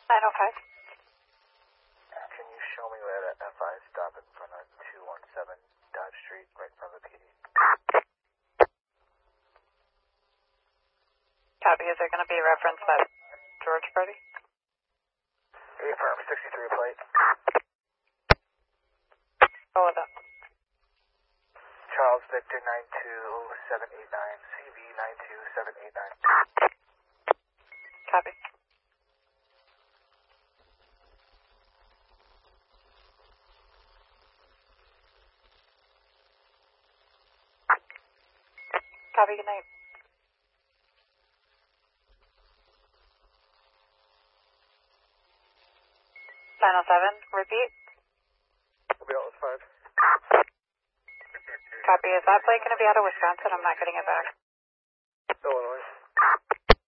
905. Can you show me where that FI stop in front of 217 Dodge Street, right in front of the PD? Copy. Is there going to be a reference by George Party? Affirm, 63 plate. Go with it. Charles Victor 92789, CV 92789. Copy. Copy, good night. Final 7, repeat. We'll be out with 5. Copy. Is that plate going to be out of Wisconsin? I'm not getting it back.